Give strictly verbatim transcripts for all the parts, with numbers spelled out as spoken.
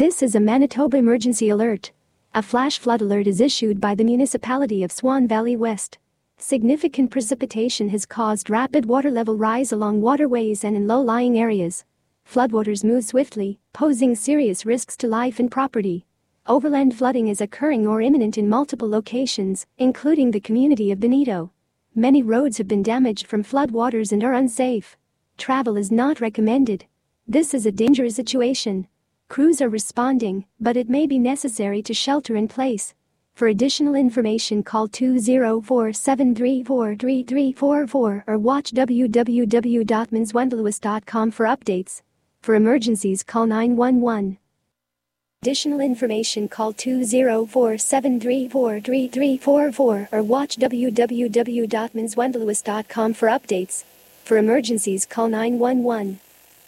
This is a Manitoba emergency alert. A flash flood alert is issued by the municipality of Swan Valley West. Significant precipitation has caused rapid water level rise along waterways and in low-lying areas. Floodwaters move swiftly, posing serious risks to life and property. Overland flooding is occurring or imminent in multiple locations, including the community of Bonito. Many roads have been damaged from floodwaters and are unsafe. Travel is not recommended. This is a dangerous situation. Crews are responding, but it may be necessary to shelter in place. For additional information, call two zero four, seven three four, three three four four or watch w w w dot mins wendell lewis dot com for updates. For emergencies, call nine one one. Additional information, call two zero four, seven three four, three three four four or watch w w w dot mins wendell lewis dot com for updates. For emergencies, call nine one one.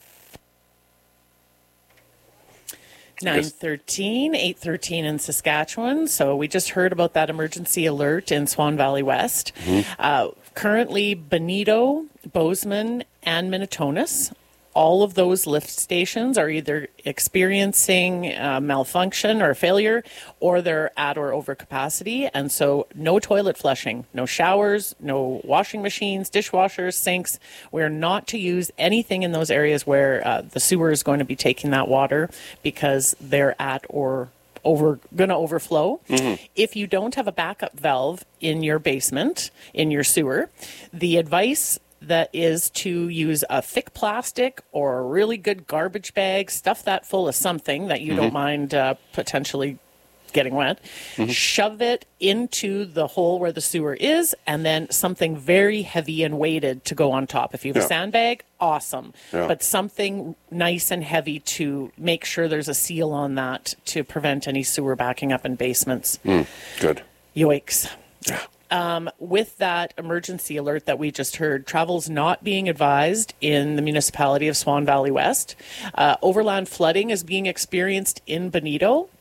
nine thirteen, eight thirteen in Saskatchewan. So we just heard about that emergency alert in Swan Valley West. Mm-hmm. Uh, currently, Bonito, Bozeman, and Minitonas, all of those lift stations are either experiencing uh, malfunction or failure, or they're at or over capacity. And so no toilet flushing, no showers, no washing machines, dishwashers, sinks. We're not to use anything in those areas where uh, the sewer is going to be taking that water because they're at or over going to overflow. Mm-hmm. If you don't have a backup valve in your basement, in your sewer, the advice that is to use a thick plastic or a really good garbage bag, stuff that full of something that you mm-hmm. don't mind uh, potentially getting wet, mm-hmm. shove it into the hole where the sewer is, and then something very heavy and weighted to go on top. If you have yeah. a sandbag, awesome. Yeah. But something nice and heavy to make sure there's a seal on that to prevent any sewer backing up in basements. Mm, good. Yoicks. Yeah. Um, with that emergency alert that we just heard, travel's not being advised in the municipality of Swan Valley West. Uh, overland flooding is being experienced in Bonito.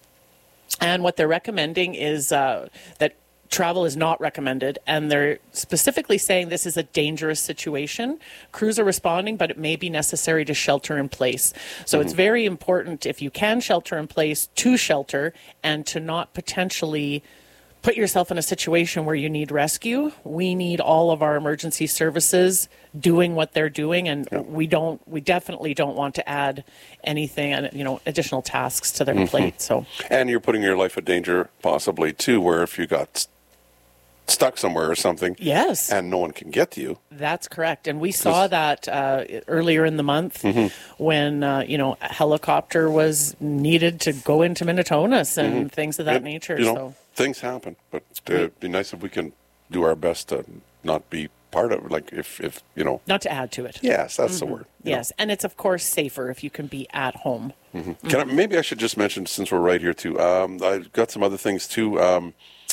And what they're recommending is uh, that travel is not recommended. And they're specifically saying this is a dangerous situation. Crews are responding, but it may be necessary to shelter in place. So mm-hmm. it's very important, if you can shelter in place, to shelter and to not potentially put yourself in a situation where you need rescue. We need all of our emergency services doing what they're doing, and yeah. we don't. We definitely don't want to add anything, you know, additional tasks to their mm-hmm. plate. So, and you're putting your life in danger, possibly too, where if you got st- stuck somewhere or something, yes, and no one can get to you. That's correct, and we saw that uh, earlier in the month mm-hmm. when uh, you know a helicopter was needed to go into Minitonas and mm-hmm. things of that it, nature. You know, so. Things happen, but uh, it'd be nice if we can do our best to not be part of it. Like if, if you know, not to add to it. Yes, that's mm-hmm. the word. Yes, know. And it's of course safer if you can be at home. Mm-hmm. Mm-hmm. Can I, maybe I should just mention, since we're right here too. Um, I've got some other things too. Um,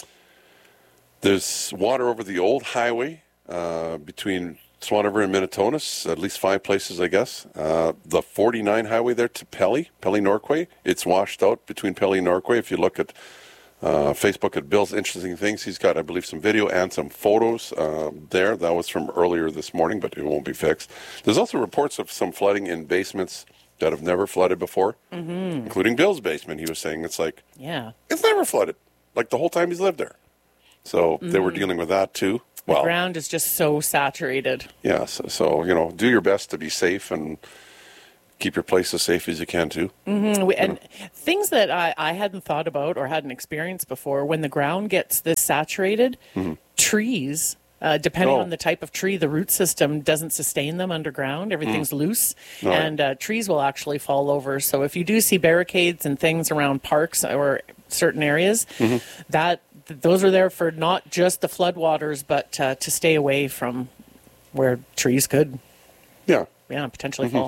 there's water over the old highway uh, between Swan River and Minitonas, at least five places, I guess. Uh, the forty-nine highway there to Pelly, Pelly Norquay. It's washed out between Pelly and Norquay. If you look at Uh, Facebook at Bill's Interesting Things, he's got, I believe, some video and some photos uh, there. That was from earlier this morning, but it won't be fixed. There's also reports of some flooding in basements that have never flooded before, mm-hmm. including Bill's basement. He was saying it's like, yeah, it's never flooded, like the whole time he's lived there. So mm-hmm. they were dealing with that too. The well, ground is just so saturated. Yeah, so, so, you know, do your best to be safe and keep your place as safe as you can, too. Mm-hmm. And you know? Things that I, I hadn't thought about or hadn't experienced before, when the ground gets this saturated, mm-hmm. trees, uh, depending oh. on the type of tree, the root system doesn't sustain them underground. Everything's mm. loose, oh, and uh, trees will actually fall over. So if you do see barricades and things around parks or certain areas, mm-hmm. that those are there for not just the floodwaters, but uh, to stay away from where trees could yeah, yeah potentially mm-hmm. fall.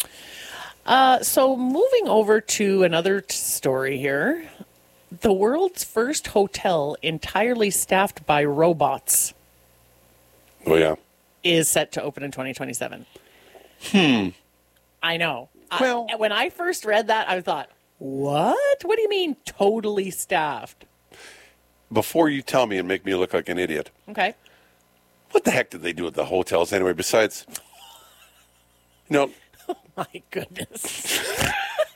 Uh, so moving over to another t- story here. The world's first hotel entirely staffed by robots. Oh, yeah. Is set to open in twenty twenty-seven. Hmm. I know. Well, I, when I first read that, I thought, what? What do you mean totally staffed? Before you tell me and make me look like an idiot. Okay. What the heck did they do at the hotels anyway, besides... You know... Oh, my goodness.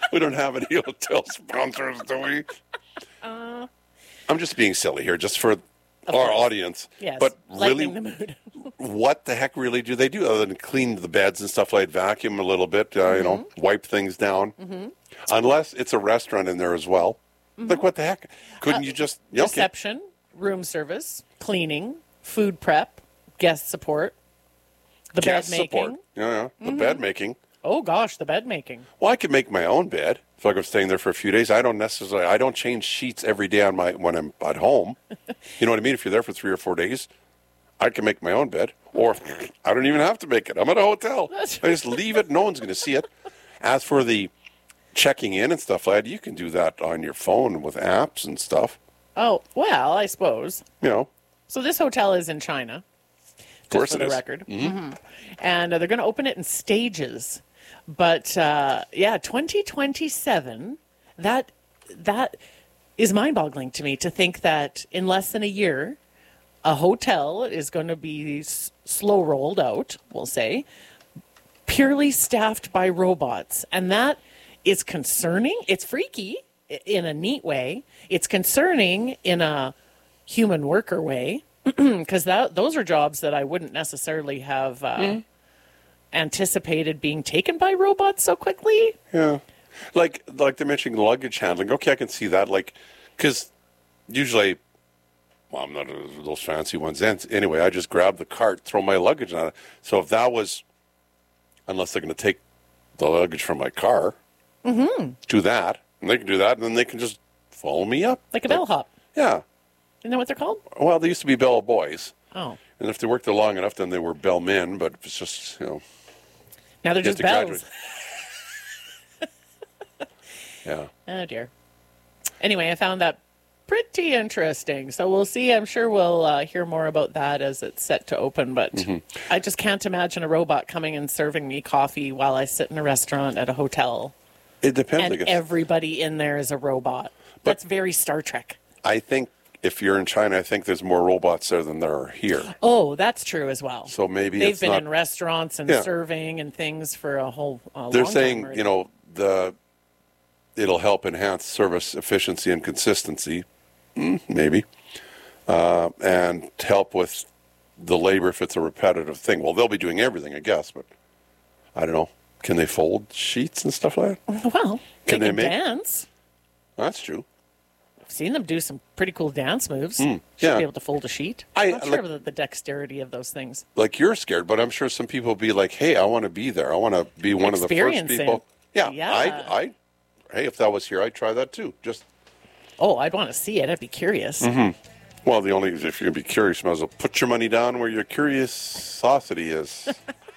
We don't have any hotel sponsors, do we? Uh, I'm just being silly here, just for our course. audience. Yes, but really, lightening the mood. what the heck really do they do other than clean the beds and stuff like vacuum a little bit, uh, mm-hmm. you know, wipe things down? Mm-hmm. Unless it's a restaurant in there as well. Mm-hmm. Like, what the heck? Couldn't uh, you just... Yeah, reception, okay. Room service, cleaning, food prep, guest support, the guest bed making. Support. Yeah, yeah. The mm-hmm. bed making. Oh, gosh, the bed making. Well, I could make my own bed. If I'm staying there for a few days, I don't necessarily... I don't change sheets every day on my when I'm at home. You know what I mean? If you're there for three or four days, I can make my own bed. Or I don't even have to make it. I'm at a hotel. I just leave it. No one's going to see it. As for the checking in and stuff like that, you can do that on your phone with apps and stuff. Oh, well, I suppose. You know. So this hotel is in China. Of course just for it the is. record. Mm-hmm. Mm-hmm. And uh, they're going to open it in stages. But, uh, yeah, twenty twenty-seven, that that is mind-boggling to me to think that in less than a year, a hotel is going to be s- slow rolled out, we'll say, purely staffed by robots. And that is concerning. It's freaky in a neat way. It's concerning in a human worker way, because that those are jobs that I wouldn't necessarily have uh, mm. anticipated being taken by robots so quickly. Yeah. Like, like they're mentioning luggage handling. Okay, I can see that. Like, because usually... Well, I'm not a, those fancy ones. And anyway, I just grab the cart, throw my luggage on it. So if that was, unless they're going to take the luggage from my car, mm-hmm. do that, and they can do that, and then they can just follow me up. Like a bellhop. Yeah. Isn't that what they're called? Well, they used to be bell boys. Oh. And if they worked there long enough, then they were bellmen, but it's just, you know. Now they're just bells. Yeah. Oh, dear. Anyway, I found that pretty interesting. So we'll see. I'm sure we'll uh, hear more about that as it's set to open. But mm-hmm. I just can't imagine a robot coming and serving me coffee while I sit in a restaurant at a hotel. It depends. And I guess. Everybody in there is a robot. But that's very Star Trek. I think if you're in China, I think there's more robots there than there are here. Oh, that's true as well. So maybe they've it's been not... in restaurants and yeah. serving and things for a whole a They're long saying, time you know, the it'll help enhance service efficiency and consistency. Mm, maybe. Uh, and help with the labor if it's a repetitive thing. Well, they'll be doing everything, I guess, but I don't know. Can they fold sheets and stuff like that? Well, can they, they can make... dance. That's true. I've seen them do some pretty cool dance moves. Mm, Should yeah. be able to fold a sheet. I, I'm not sure like, about the dexterity of those things. Like you're scared, but I'm sure some people will be like, hey, I want to be there. I want to be one of the first people. Yeah. yeah. I, I, hey, if that was here, I'd try that too. Just... Oh, I'd want to see it. I'd be curious. Mm-hmm. Well, the only if you're going to be curious, you might as well put your money down where your curiosity is.